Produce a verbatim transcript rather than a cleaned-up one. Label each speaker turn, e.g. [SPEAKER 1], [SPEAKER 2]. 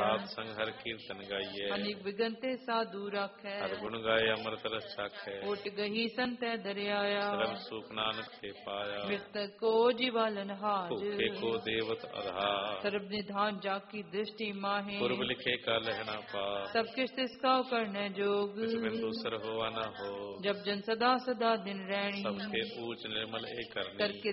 [SPEAKER 1] सात संग हर कीर्तन गाइए
[SPEAKER 2] अनेक विगंते साधु राखै
[SPEAKER 1] हर गुण गाए अमृत रस चाखै
[SPEAKER 2] ओट गही संत दरियाया
[SPEAKER 1] श्रम सुख नानक ते पाया
[SPEAKER 2] मृतक को जीवालन हाज
[SPEAKER 1] भूखे को देवत आधार
[SPEAKER 2] सर्व निधान जाकी दृष्टि माहे
[SPEAKER 1] पूर्व लिखे का लहना पा
[SPEAKER 2] सब किस तिसका करने जोग
[SPEAKER 1] किस बिन दूसर हो न हो
[SPEAKER 2] जब जन सदा सदा दिन रैणी
[SPEAKER 1] सबके ऊंच निर्मल एक करनी
[SPEAKER 2] करके